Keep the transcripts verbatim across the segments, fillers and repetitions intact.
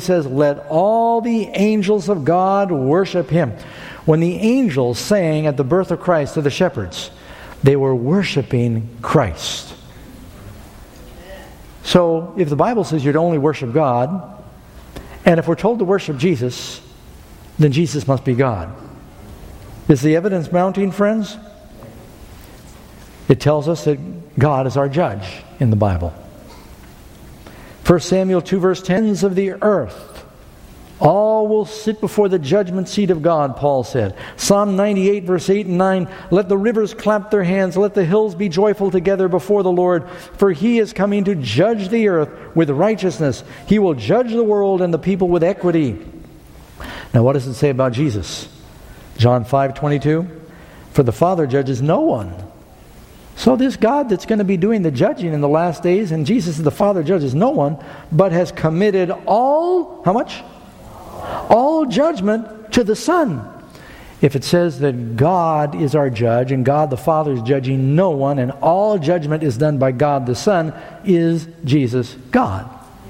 He says, let all the angels of God worship him. When the angels sang at the birth of Christ to the shepherds, they were worshiping Christ. So, if the Bible says you're to only worship God, and if we're told to worship Jesus, then Jesus must be God. Is the evidence mounting, friends? It tells us that God is our judge in the Bible. First Samuel two verse ten, ends of the earth, all will sit before the judgment seat of God, Paul said. Psalm ninety-eight verse eight and nine, let the rivers clap their hands, let the hills be joyful together before the Lord, for he is coming to judge the earth with righteousness. He will judge the world and the people with equity. Now what does it say about Jesus? John five twenty-two, for the Father judges no one. So this God that's going to be doing the judging in the last days, and Jesus is the Father, judges no one, but has committed all, how much? All judgment to the Son. If it says that God is our judge, and God the Father is judging no one, and all judgment is done by God the Son, is Jesus God?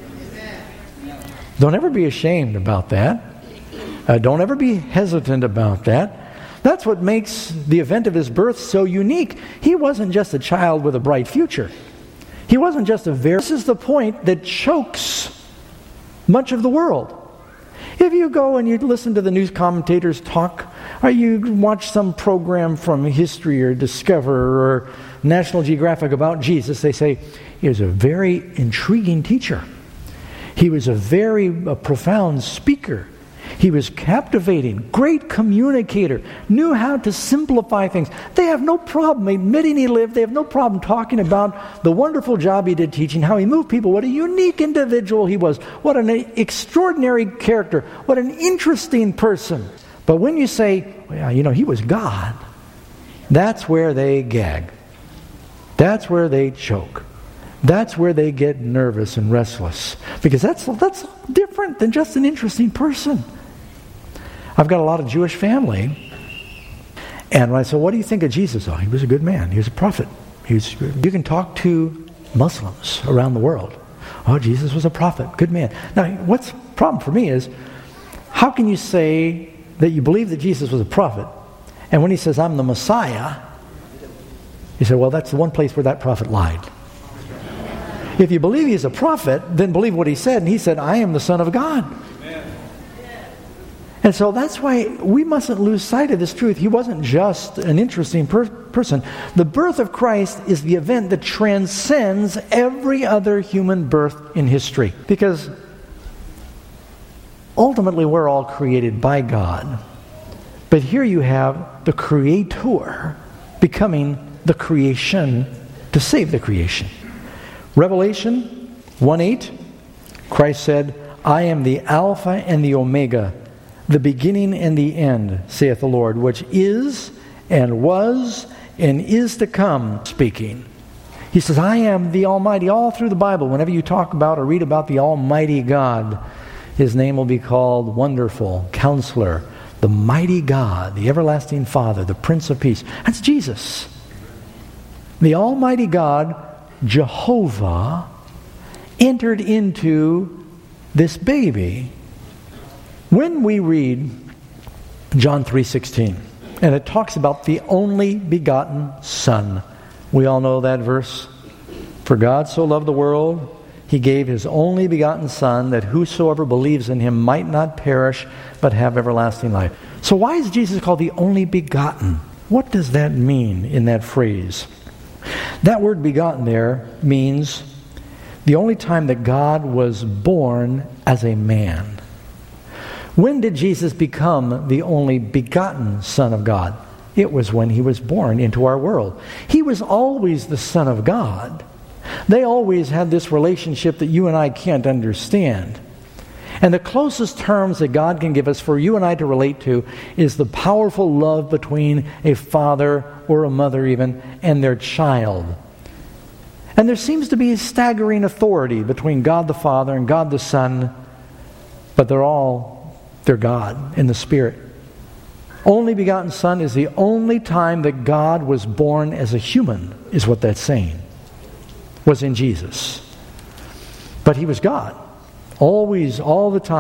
Don't ever be ashamed about that. Uh, don't ever be hesitant about that. That's what makes the event of his birth so unique. He wasn't just a child with a bright future. He wasn't just a very... This is the point that chokes much of the world. If you go and you listen to the news commentators talk, or you watch some program from History or Discover or National Geographic about Jesus, they say he was a very intriguing teacher. He was a very a profound speaker. He was captivating, great communicator, knew how to simplify things. They have no problem admitting he lived. They have no problem talking about the wonderful job he did teaching, how he moved people, what a unique individual he was, what an extraordinary character, what an interesting person. But when you say, well, you know, he was God, that's where they gag. That's where they choke. That's where they get nervous and restless. Because that's that's different than just an interesting person. I've got a lot of Jewish family. And when I say, what do you think of Jesus? Oh, he was a good man. He was a prophet. He was, you can talk to Muslims around the world. Oh, Jesus was a prophet. Good man. Now, what's the problem for me is, how can you say that you believe that Jesus was a prophet, and when he says, I'm the Messiah, you say, well, that's the one place where that prophet lied. If you believe he's a prophet, then believe what he said. And he said, I am the Son of God. Amen. And so that's why we mustn't lose sight of this truth. He wasn't just an interesting per- person. The birth of Christ is the event that transcends every other human birth in history. Because ultimately we're all created by God. But here you have the Creator becoming the creation to save the creation. Revelation one eight, Christ said, I am the Alpha and the Omega, the beginning and the end, saith the Lord, which is and was and is to come, speaking. He says, I am the Almighty. All through the Bible, whenever you talk about or read about the Almighty God, his name will be called Wonderful, Counselor, the Mighty God, the Everlasting Father, the Prince of Peace. That's Jesus. The Almighty God, Jehovah, entered into this baby. When we read John three sixteen, and it talks about the only begotten Son, we all know that verse. For God so loved the world, he gave his only begotten Son, that whosoever believes in him might not perish, but have everlasting life. So why is Jesus called the only begotten? What does that mean in that phrase? That word begotten there means the only time that God was born as a man. When did Jesus become the only begotten Son of God? It was when he was born into our world. He was always the Son of God. They always had this relationship that you and I can't understand. And the closest terms that God can give us for you and I to relate to is the powerful love between a father or a mother even and their child. And there seems to be a staggering authority between God the Father and God the Son, but they're all, they're God in the Spirit. Only begotten Son is the only time that God was born as a human, is what that's saying, was in Jesus. But he was God. Always, all the time.